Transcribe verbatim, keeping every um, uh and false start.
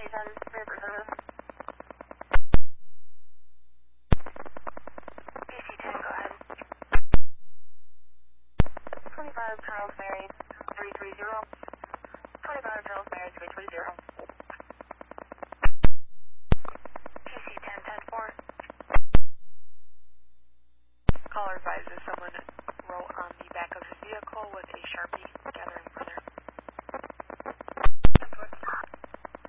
ten, River Service. P C ten, go ahead. twenty-five Charles Mary, three three zero. twenty-five Charles Mary, three three zero. P C ten, ten four. Caller advises someone